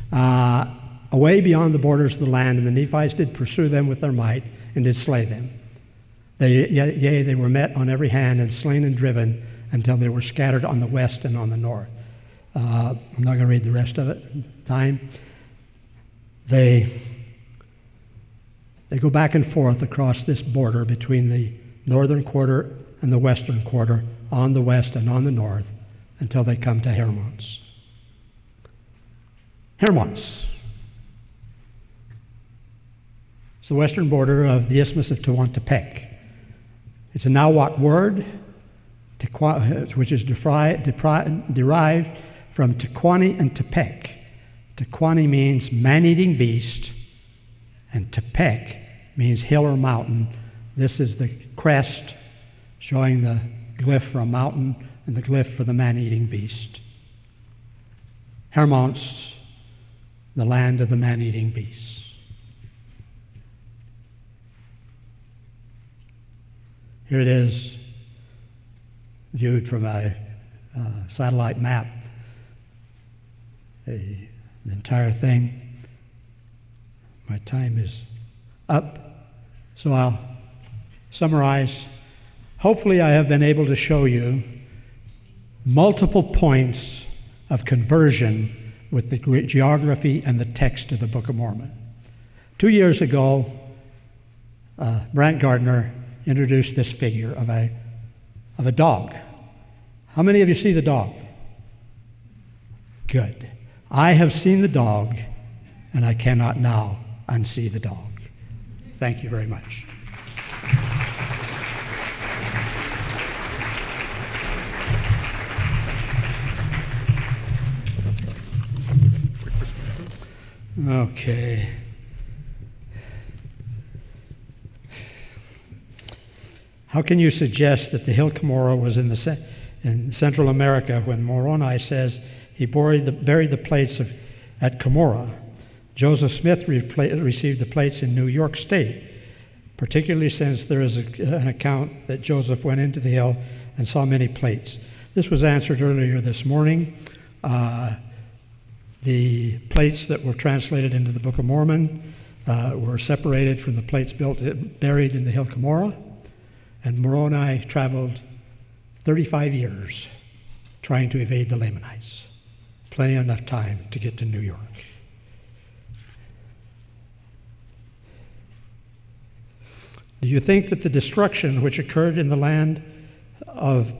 away beyond the borders of the land, and the Nephites did pursue them with their might, and did slay them. They were met on every hand, and slain and driven, until they were scattered on the west and on the north. I'm not going to read the rest of it. Time. They go back and forth across this border between the northern quarter and the western quarter, on the west and on the north, until they come to Hermons. Hermons. It's the western border of the Isthmus of Tehuantepec. It's a Nahuatl word, which is derived from Tecuani and Tepec. Tecuani means man-eating beast, and Tepec means hill or mountain. This is the crest showing the glyph for a mountain and the glyph for the man-eating beast. Hermons, the land of the man-eating beasts. Here it is, viewed from a satellite map, the entire thing. My time is up, so I'll summarize. Hopefully I have been able to show you multiple points of conversion with the geography and the text of the Book of Mormon. 2 years ago, Brant Gardner introduced this figure of a dog. How many of you see the dog? Good. I have seen the dog, and I cannot now unsee the dog. Thank you very much. Okay. How can you suggest that the Hill Cumorah was in Central America when Moroni says he buried the plates at Cumorah? Joseph Smith received the plates in New York State, particularly since there is an account that Joseph went into the hill and saw many plates. This was answered earlier this morning. The plates that were translated into the Book of Mormon were separated from the plates buried in the Hill Cumorah. And Moroni traveled 35 years trying to evade the Lamanites. Plenty enough time to get to New York. Do you think that the destruction which occurred in the land at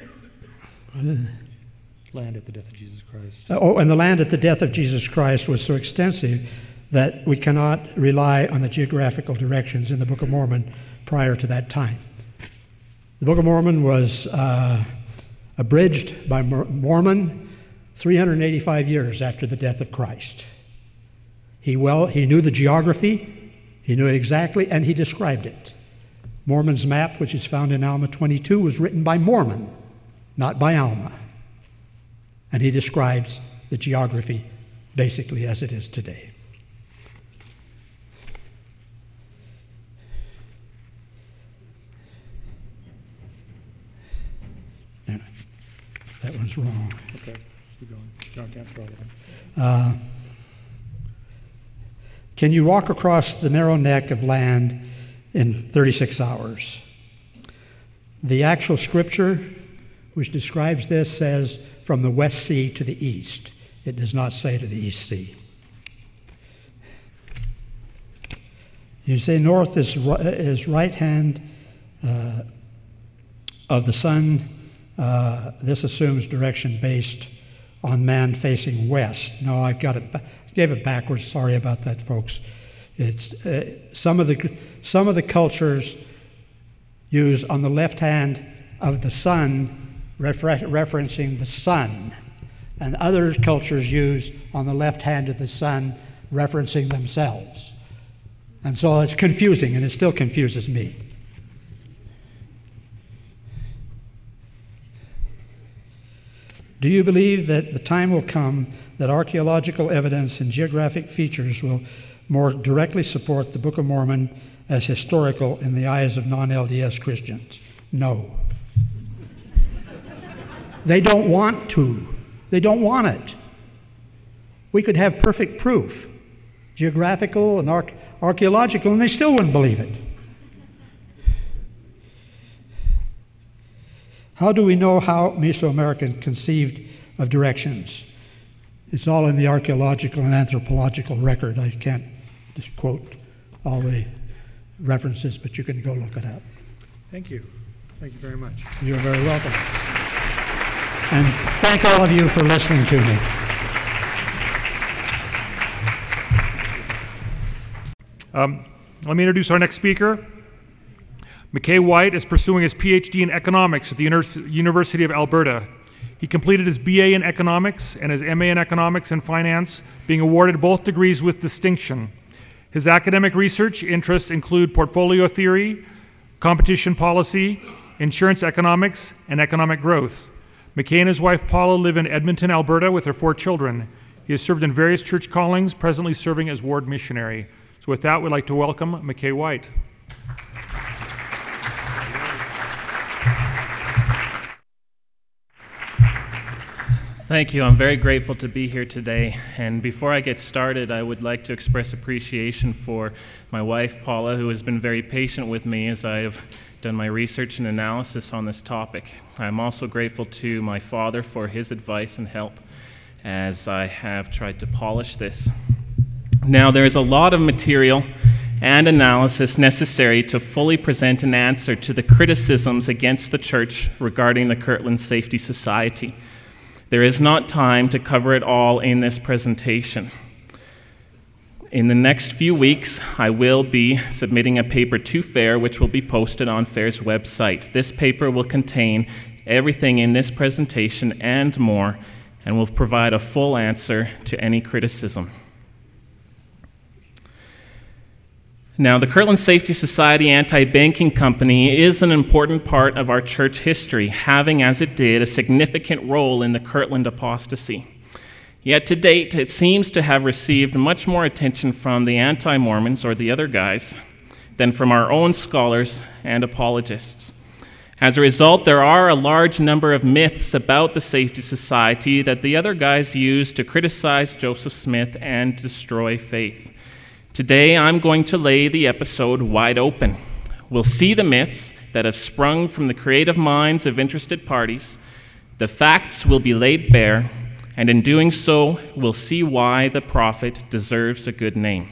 the death of Jesus Christ. And the land at the death of Jesus Christ was so extensive that we cannot rely on the geographical directions in the Book of Mormon prior to that time? The Book of Mormon was abridged by Mormon 385 years after the death of Christ. He knew the geography, he knew it exactly, and he described it. Mormon's map, which is found in Alma 22, was written by Mormon, not by Alma. And he describes the geography basically as it is today. That one's wrong. Okay, keep going. John can't throw that. Can you walk across the narrow neck of land in 36 hours? The actual scripture which describes this says from the West Sea to the east. It does not say to the East Sea. You say north is right hand of the sun. This assumes direction based on man facing west. No, I gave it backwards. Sorry about that, folks. It's some of the cultures use on the left hand of the sun, referencing the sun, and other cultures use on the left hand of the sun, referencing themselves. And so it's confusing, and it still confuses me. Do you believe that the time will come that archaeological evidence and geographic features will more directly support the Book of Mormon as historical in the eyes of non-LDS Christians? No. They don't want to. They don't want it. We could have perfect proof, geographical and archaeological, and they still wouldn't believe it. How do we know how Mesoamerican conceived of directions? It's all in the archaeological and anthropological record. I can't just quote all the references, but you can go look it up. Thank you. Thank you very much. You're very welcome. And thank all of you for listening to me. Let me introduce our next speaker. McKay White is pursuing his PhD in economics at the University of Alberta. He completed his BA in economics and his MA in economics and finance, being awarded both degrees with distinction. His academic research interests include portfolio theory, competition policy, insurance economics, and economic growth. McKay and his wife Paula live in Edmonton, Alberta with their 4 children. He has served in various church callings, presently serving as ward missionary. So with that, we'd like to welcome McKay White. Thank you. I'm very grateful to be here today. And before I get started, I would like to express appreciation for my wife, Paula, who has been very patient with me as I have done my research and analysis on this topic. I'm also grateful to my father for his advice and help as I have tried to polish this. Now, there is a lot of material and analysis necessary to fully present an answer to the criticisms against the church regarding the Kirtland Safety Society. There is not time to cover it all in this presentation. In the next few weeks, I will be submitting a paper to FAIR, which will be posted on FAIR's website. This paper will contain everything in this presentation and more, and will provide a full answer to any criticism. Now, the Kirtland Safety Society Anti-Banking Company is an important part of our church history, having, as it did, a significant role in the Kirtland apostasy. Yet to date, it seems to have received much more attention from the anti-Mormons, or the other guys, than from our own scholars and apologists. As a result, there are a large number of myths about the Safety Society that the other guys use to criticize Joseph Smith and destroy faith. Today, I'm going to lay the episode wide open. We'll see the myths that have sprung from the creative minds of interested parties. The facts will be laid bare, and in doing so, we'll see why the prophet deserves a good name.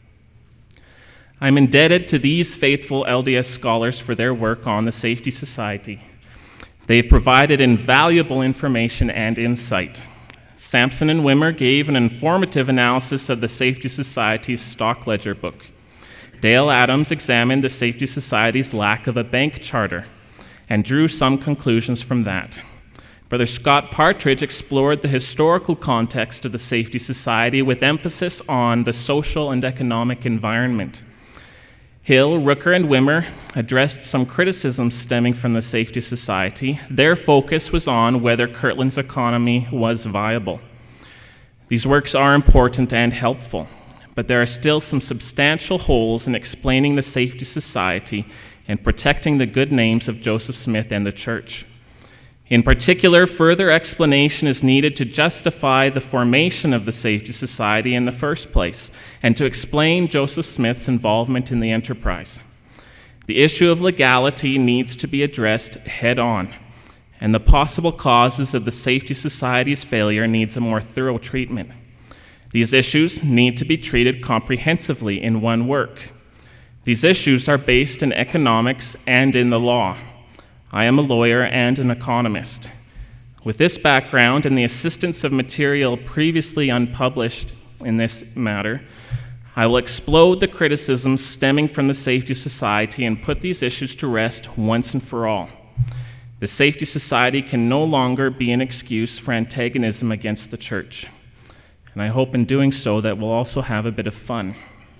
I'm indebted to these faithful LDS scholars for their work on the Safety Society. They've provided invaluable information and insight. Sampson and Wimmer gave an informative analysis of the Safety Society's stock ledger book. Dale Adams examined the Safety Society's lack of a bank charter and drew some conclusions from that. Brother Scott Partridge explored the historical context of the Safety Society with emphasis on the social and economic environment. Hill, Rooker, and Wimmer addressed some criticisms stemming from the Safety Society. Their focus was on whether Kirtland's economy was viable. These works are important and helpful, but there are still some substantial holes in explaining the Safety Society and protecting the good names of Joseph Smith and the church. In particular, further explanation is needed to justify the formation of the Safety Society in the first place, and to explain Joseph Smith's involvement in the enterprise. The issue of legality needs to be addressed head-on, and the possible causes of the Safety Society's failure needs a more thorough treatment. These issues need to be treated comprehensively in one work. These issues are based in economics and in the law. I am a lawyer and an economist. With this background and the assistance of material previously unpublished in this matter, I will explode the criticisms stemming from the Safety Society and put these issues to rest once and for all. The Safety Society can no longer be an excuse for antagonism against the church. And I hope in doing so that we'll also have a bit of fun.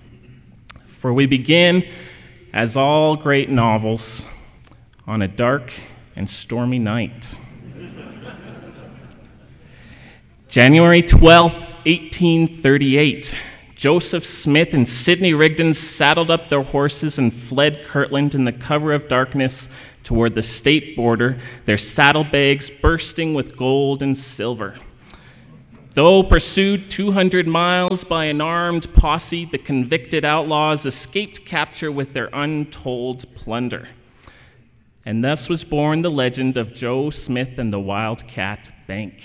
For we begin, as all great novels, on a dark and stormy night. January 12th, 1838, Joseph Smith and Sidney Rigdon saddled up their horses and fled Kirtland in the cover of darkness toward the state border, their saddlebags bursting with gold and silver. Though pursued 200 miles by an armed posse, the convicted outlaws escaped capture with their untold plunder. And thus was born the legend of Joe Smith and the Wildcat Bank.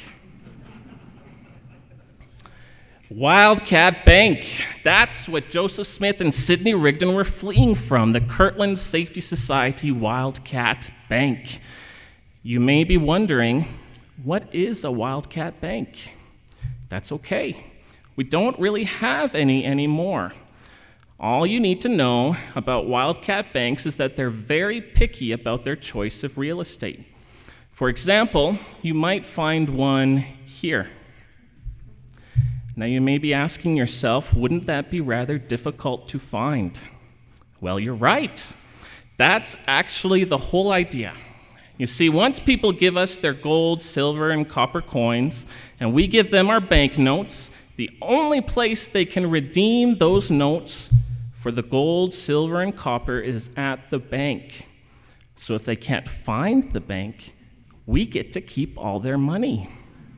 Wildcat Bank. That's what Joseph Smith and Sidney Rigdon were fleeing from, the Kirtland Safety Society Wildcat Bank. You may be wondering, what is a Wildcat Bank? That's okay. We don't really have any anymore. All you need to know about Wildcat Banks is that they're very picky about their choice of real estate. For example, you might find one here. Now you may be asking yourself, wouldn't that be rather difficult to find? Well, you're right. That's actually the whole idea. You see, once people give us their gold, silver, and copper coins, and we give them our banknotes, the only place they can redeem those notes for the gold, silver, and copper is at the bank. So if they can't find the bank, we get to keep all their money.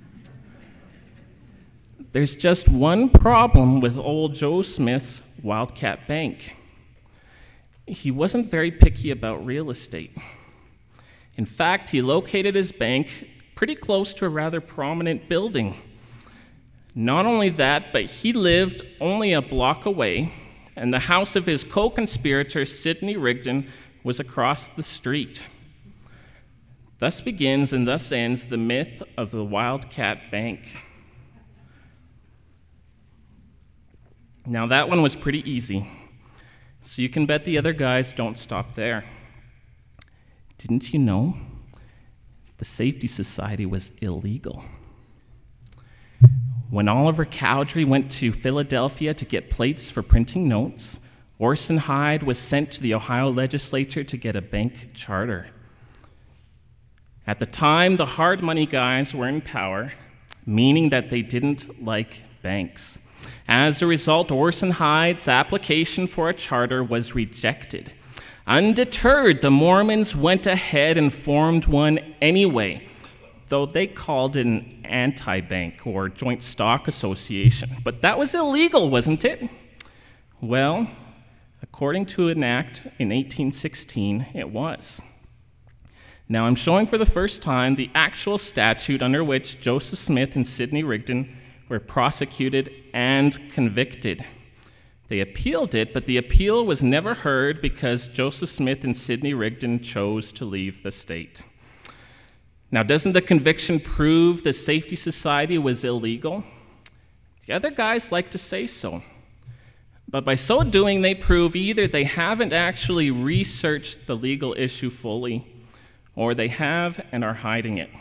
There's just one problem with old Joe Smith's Wildcat Bank. He wasn't very picky about real estate. In fact, he located his bank pretty close to a rather prominent building. Not only that, but he lived only a block away, and the house of his co-conspirator, Sidney Rigdon, was across the street. Thus begins and thus ends the myth of the Wildcat Bank. Now that one was pretty easy, so you can bet the other guys don't stop there. Didn't you know the Safety Society was illegal? When Oliver Cowdery went to Philadelphia to get plates for printing notes, Orson Hyde was sent to the Ohio legislature to get a bank charter. At the time, the hard money guys were in power, meaning that they didn't like banks. As a result, Orson Hyde's application for a charter was rejected. Undeterred, the Mormons went ahead and formed one anyway, though they called it an anti-bank or joint stock association. But that was illegal, wasn't it? Well, according to an act in 1816, it was. Now I'm showing for the first time the actual statute under which Joseph Smith and Sidney Rigdon were prosecuted and convicted. They appealed it, but the appeal was never heard because Joseph Smith and Sidney Rigdon chose to leave the state. Now, doesn't the conviction prove the Safety Society was illegal? The other guys like to say so. But by so doing, they prove either they haven't actually researched the legal issue fully, or they have and are hiding it.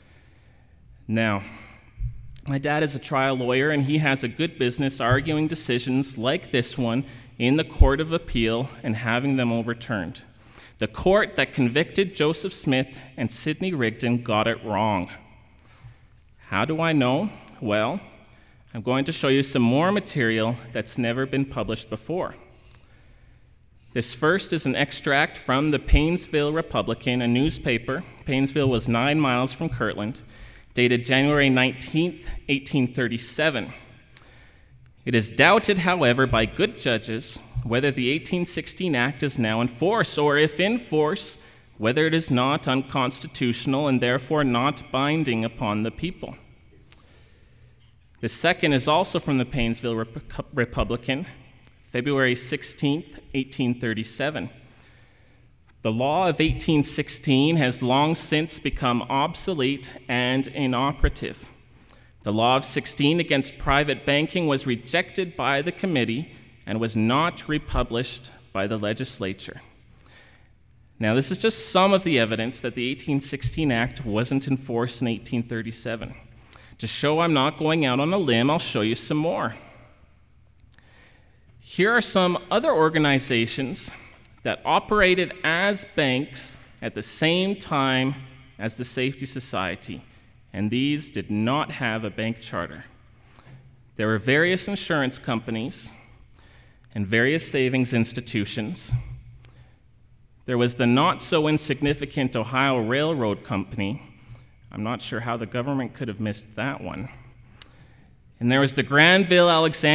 Now, my dad is a trial lawyer, and he has a good business arguing decisions like this one in the Court of Appeal and having them overturned. The court that convicted Joseph Smith and Sidney Rigdon got it wrong. How do I know? Well, I'm going to show you some more material that's never been published before. This first is an extract from the Painesville Republican, a newspaper. Painesville was 9 miles from Kirtland, dated January 19, 1837. It is doubted, however, by good judges whether the 1816 Act is now in force, or if in force, whether it is not unconstitutional and therefore not binding upon the people. The second is also from the Painesville Republican, February 16, 1837. The law of 1816 has long since become obsolete and inoperative. The law of 16 against private banking was rejected by the committee and was not republished by the legislature. Now, this is just some of the evidence that the 1816 Act wasn't enforced in 1837. To show I'm not going out on a limb, I'll show you some more. Here are some other organizations that operated as banks at the same time as the Safety Society, and these did not have a bank charter. There were various insurance companies and various savings institutions. There was the not-so-insignificant Ohio Railroad Company. I'm not sure how the government could have missed that one. And there was the Granville Alexandria